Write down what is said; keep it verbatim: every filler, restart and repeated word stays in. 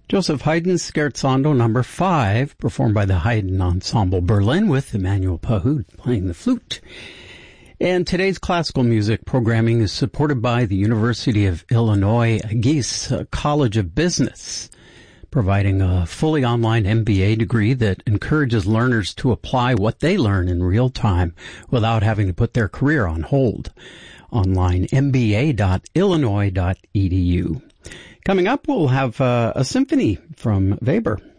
Joseph Haydn's Scherzando number five, performed by the Haydn Ensemble Berlin with Emmanuel Pahud playing the flute. And today's classical music programming is supported by the University of Illinois Geese College of Business, providing a fully online M B A degree that encourages learners to apply what they learn in real time without having to put their career on hold. Online, m b a dot illinois dot e d u. Coming up, we'll have uh, a symphony from Weber.